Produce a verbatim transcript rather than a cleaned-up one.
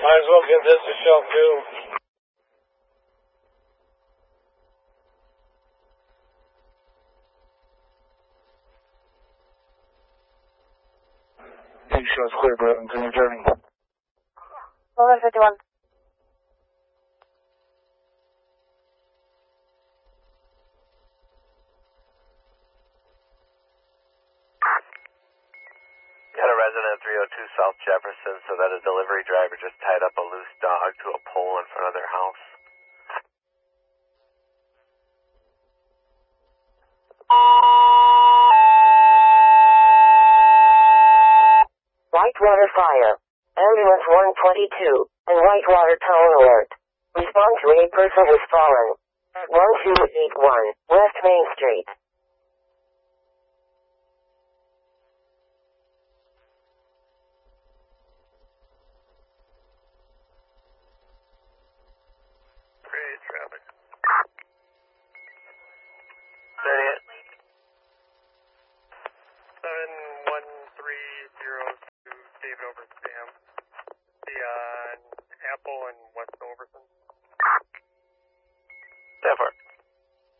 Might as well give this a shot too. Hey, show's clear, bro. Continue journey. eleven fifty-one. Got a resident three oh two South Jefferson, so that a delivery driver just tied up a loose dog to a pole in front of their house. Whitewater Fire. Ambulance one twenty-two, and Whitewater Town Alert. Respond to a person has fallen. one two eight one, West Main Street. Great traffic. thirty-eight. seven one three zero two, David over Sam. The, uh, Apple and West Overton.